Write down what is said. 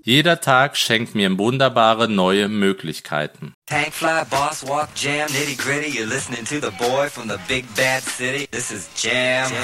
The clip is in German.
Jeder Tag schenkt mir wunderbare neue Möglichkeiten. Tankfly, boss walk, jam, nitty gritty. You're listening to the boy from the big bad city. This is Jam